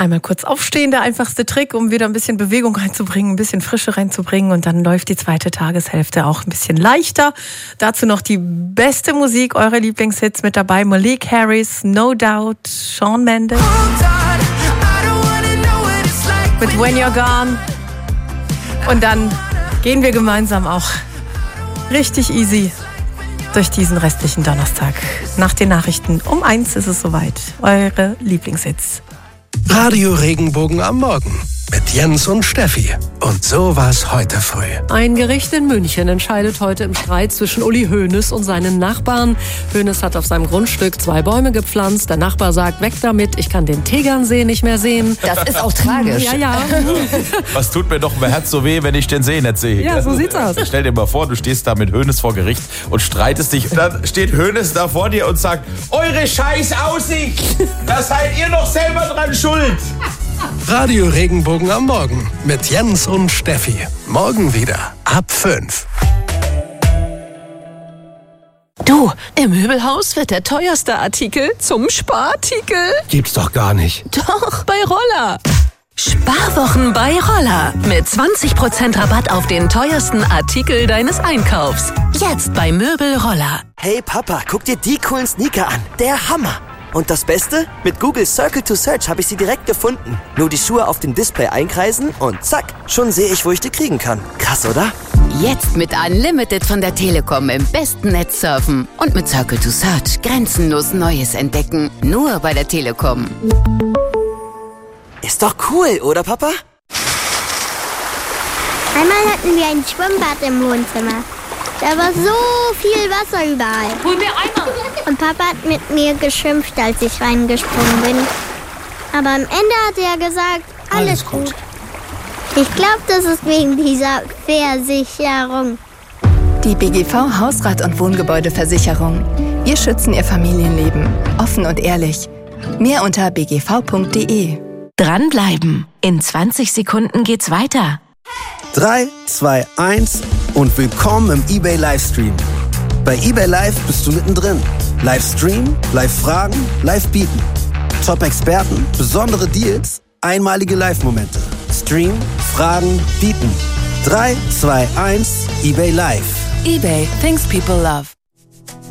Einmal kurz aufstehen, der einfachste Trick, um wieder ein bisschen Bewegung reinzubringen, ein bisschen Frische reinzubringen und dann läuft die zweite Tageshälfte auch ein bisschen leichter. Dazu noch die beste Musik, eure Lieblingshits mit dabei, Malik Harris, No Doubt, Shawn Mendes mit When You're Gone und dann gehen wir gemeinsam auch richtig easy durch diesen restlichen Donnerstag. Nach den Nachrichten um 1 ist es soweit. Eure Lieblingshits. Radio Regenbogen am Morgen mit Jens und Steffi. Und so war's heute früh. Ein Gericht in München entscheidet heute im Streit zwischen Uli Hoeneß und seinen Nachbarn. Hoeneß hat auf seinem Grundstück 2 Bäume gepflanzt. Der Nachbar sagt, weg damit, ich kann den Tegernsee nicht mehr sehen. Das ist auch tragisch. Ja. Was tut mir doch mein Herz so weh, wenn ich den See nicht sehe? Ja, so sieht's aus. Stell dir mal vor, du stehst da mit Hoeneß vor Gericht und streitest dich. Und dann steht Hoeneß da vor dir und sagt, eure scheiß Aussicht, da seid ihr doch selber dran schuld. Radio Regenbogen am Morgen mit Jens und Steffi. Morgen wieder ab 5. Du, im Möbelhaus wird der teuerste Artikel zum Sparartikel. Gibt's doch gar nicht. Doch, bei Roller. Sparwochen bei Roller. Mit 20% Rabatt auf den teuersten Artikel deines Einkaufs. Jetzt bei Möbel Roller. Hey Papa, guck dir die coolen Sneaker an. Der Hammer. Und das Beste? Mit Google Circle to Search habe ich sie direkt gefunden. Nur die Schuhe auf dem Display einkreisen und zack, schon sehe ich, wo ich die kriegen kann. Krass, oder? Jetzt mit Unlimited von der Telekom im besten Netz surfen. Und mit Circle to Search grenzenlos Neues entdecken. Nur bei der Telekom. Ist doch cool, oder Papa? Einmal hatten wir ein Schwimmbad im Wohnzimmer. Da war so viel Wasser überall. Hol mir Eimer. Und Papa hat mit mir geschimpft, als ich reingesprungen bin. Aber am Ende hat er gesagt, alles gut. Ich glaube, das ist wegen dieser Versicherung. Die BGV Hausrat- und Wohngebäudeversicherung. Wir schützen Ihr Familienleben. Offen und ehrlich. Mehr unter bgv.de. Dranbleiben. In 20 Sekunden geht's weiter. 3, 2, 1 und willkommen im eBay Livestream. Bei eBay Live bist du mittendrin. Livestream, Live-Fragen, Live-Bieten. Top-Experten, besondere Deals, einmalige Live-Momente. Stream, Fragen, Bieten. 3, 2, 1, eBay Live. eBay. Things people love.